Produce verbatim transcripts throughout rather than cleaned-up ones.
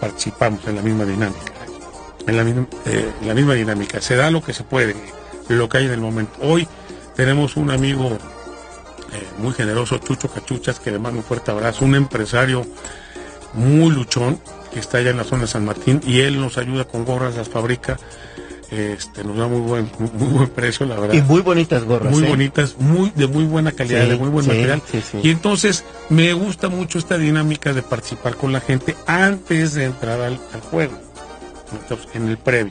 participamos en la misma dinámica, en la misma, eh, en la misma dinámica. Se da lo que se puede, lo que hay en el momento. Hoy tenemos un amigo eh, muy generoso, Chucho Cachuchas, que le mando un fuerte abrazo, un empresario muy luchón, que está allá en la zona de San Martín, y él nos ayuda con gorras, las fabrica. Este, nos da muy buen, muy buen precio, la verdad. Y muy bonitas gorras. Muy ¿eh? bonitas, muy, de muy buena calidad, sí, de muy buen sí, material. Sí, sí. Y entonces me gusta mucho esta dinámica de participar con la gente antes de entrar al, al juego, entonces, en el previo.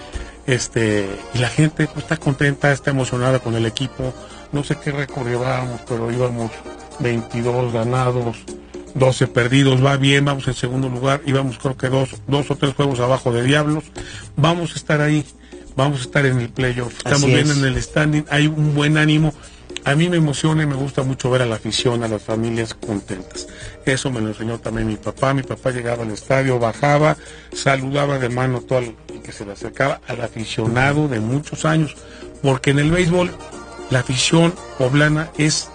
Este, y la gente pues, está contenta, está emocionada con el equipo. No sé qué récord llevábamos, pero íbamos veintidós ganados, doce perdidos, va bien, vamos en segundo lugar, íbamos creo que dos, dos o tres juegos abajo de Diablos. Vamos a estar ahí. Vamos a estar en el playoff, estamos Así bien es. en el standing, hay un buen ánimo. A mí me emociona y me gusta mucho ver a la afición, a las familias contentas. Eso me lo enseñó también mi papá. Mi papá llegaba al estadio, bajaba, saludaba de mano todo el que se le acercaba, al aficionado de muchos años. Porque en el béisbol, la afición poblana es,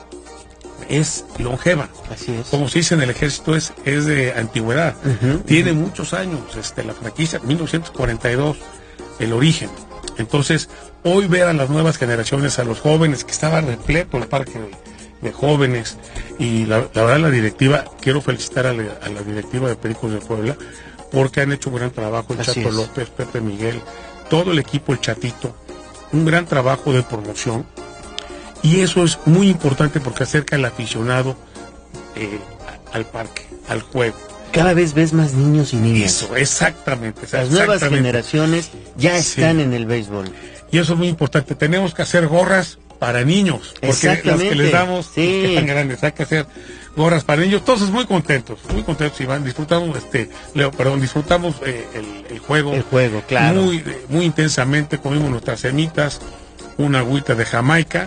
es longeva. Así es. Como se dice en el ejército, es, es de antigüedad. Uh-huh, Tiene uh-huh. muchos años, este, la franquicia, mil novecientos cuarenta y dos, el origen. Entonces, hoy ver a las nuevas generaciones, a los jóvenes, que estaba repleto el parque de, de jóvenes, y la, la verdad la directiva, quiero felicitar a la, a la directiva de Pericos de Puebla, porque han hecho un gran trabajo, el Así Chato es. López, Pepe Miguel, todo el equipo, el Chatito, un gran trabajo de promoción, y eso es muy importante porque acerca al aficionado eh, al parque, al juego. Cada vez ves más niños y niñas. Eso, exactamente. Las nuevas generaciones ya están sí. en el béisbol. Y eso es muy importante. Tenemos que hacer gorras para niños. Porque las que les damos sí. están grandes. Hay que hacer gorras para niños. Todos muy contentos. Muy contentos, Iván. Disfrutamos, este, Leo, perdón, disfrutamos eh, el, el juego. El juego, claro. Muy, muy intensamente. Comimos nuestras semitas, una agüita de Jamaica,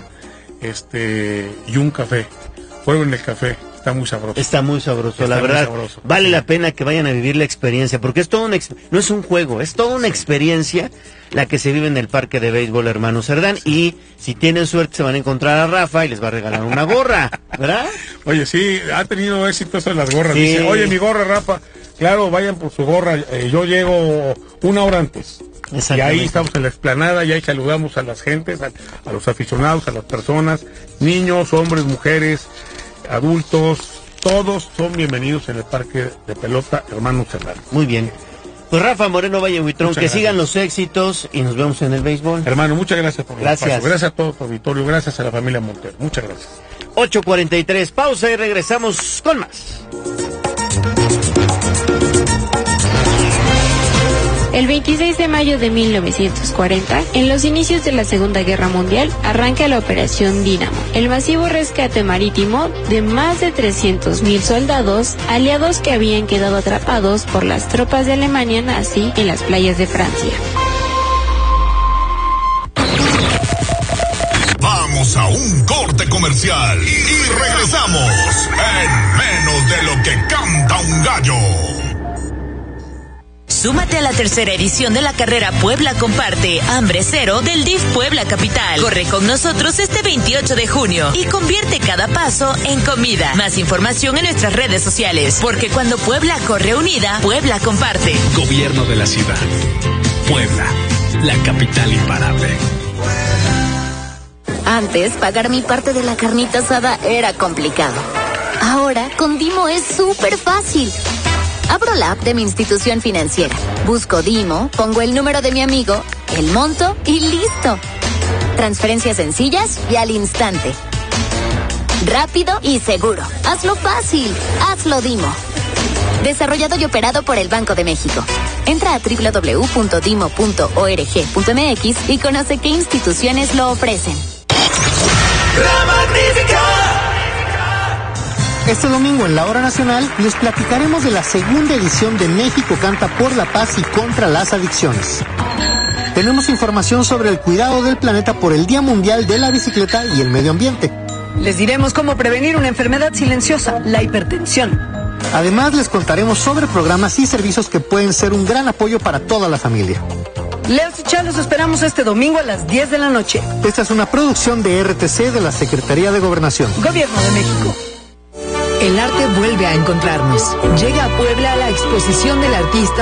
este, y un café. Juego en el café. Está muy sabroso. Está muy sabroso, Está la muy verdad. Sabroso. Vale sí. la pena que vayan a vivir la experiencia, porque es todo un ex... no es un juego, es toda una experiencia la que se vive en el parque de béisbol Hermano Cerdán. Sí. Y si tienen suerte se van a encontrar a Rafa y les va a regalar una gorra, ¿verdad? Oye, sí, ha tenido éxito eso de las gorras. Sí. Dice, oye, mi gorra, Rafa. Claro, vayan por su gorra. Eh, yo llego una hora antes. Y ahí estamos en la explanada y ahí saludamos a las gentes, a, a los aficionados, a las personas, niños, hombres, mujeres, adultos. Todos son bienvenidos en el parque de pelota Hermano Cerdán. Muy bien. Pues Rafa Moreno Valle Huitrón, que gracias. Sigan los éxitos y nos vemos en el béisbol. Hermano, muchas gracias por el Gracias. espacio. Gracias a todo tu auditorio, gracias a la familia Montero. Muchas gracias. ocho cuarenta y tres, pausa y regresamos con más. El veintiséis de mayo de mil novecientos cuarenta, en los inicios de la Segunda Guerra Mundial, arranca la Operación Dínamo, el masivo rescate marítimo de más de trescientos mil soldados aliados que habían quedado atrapados por las tropas de Alemania nazi en las playas de Francia. Vamos a un corte comercial y, y regresamos en menos de lo que canta un gallo. Súmate a la tercera edición de la carrera Puebla Comparte, Hambre Cero del D I F Puebla Capital. Corre con nosotros este veintiocho de junio y convierte cada paso en comida. Más información en nuestras redes sociales, porque cuando Puebla corre unida, Puebla comparte. Gobierno de la ciudad. Puebla, la capital imparable. Antes, pagar mi parte de la carnita asada era complicado. Ahora, con Dimo es súper fácil. Abro la app de mi institución financiera, busco Dimo, pongo el número de mi amigo, el monto y listo. Transferencias sencillas y al instante. Rápido y seguro. Hazlo fácil. Hazlo Dimo. Desarrollado y operado por el Banco de México. Entra a doble u doble u doble u punto dimo punto org punto m x y conoce qué instituciones lo ofrecen. La Magnífica. Este domingo en la Hora Nacional les platicaremos de la segunda edición de México Canta por la Paz y contra las Adicciones. Tenemos información sobre el cuidado del planeta por el Día Mundial de la Bicicleta y el Medio Ambiente. Les diremos cómo prevenir una enfermedad silenciosa, la hipertensión. Además, les contaremos sobre programas y servicios que pueden ser un gran apoyo para toda la familia. Leos y Chá, los esperamos este domingo a las diez de la noche. Esta es una producción de R T C de la Secretaría de Gobernación. Gobierno de México. El arte vuelve a encontrarnos. Llega a Puebla la exposición del artista